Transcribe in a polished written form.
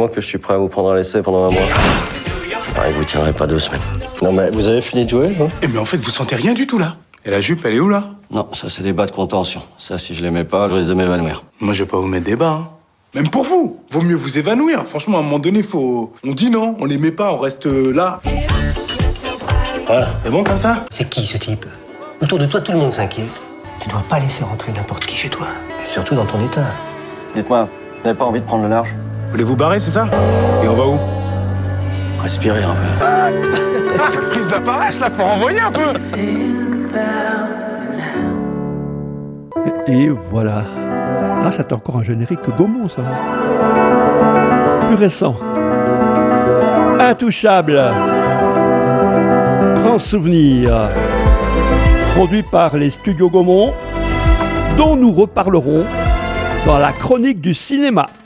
Croyez-moi que je suis prêt à vous prendre à l'essai pendant 1 mois. Je parie que vous tiendrez pas 2 semaines. Non mais vous avez fini de jouer, hein? Mais en fait, vous sentez rien du tout, là. Et la jupe, elle est où, là? Non, ça c'est des bas de contention. Ça, si je les mets pas, je risque de m'évanouir. Moi, je vais pas vous mettre des bas, hein. Même pour vous. Vaut mieux vous évanouir. Franchement, à un moment donné, faut... On dit non, on les met pas, on reste là. Voilà, c'est bon comme ça? C'est qui, ce type? Autour de toi, tout le monde s'inquiète. Tu dois pas laisser rentrer n'importe qui chez toi. Et surtout dans ton état. Dites-moi, vous n'avez pas envie de prendre le large? Voulez vous barrer, c'est ça? Et on va où? Respirez un peu. Ça frise la paresse, là, faut renvoyer un peu. Et voilà. Ah, c'est encore un générique Gaumont, ça. Plus récent. Intouchable. Grand souvenir. Produit par les studios Gaumont, dont nous reparlerons dans la chronique du cinéma.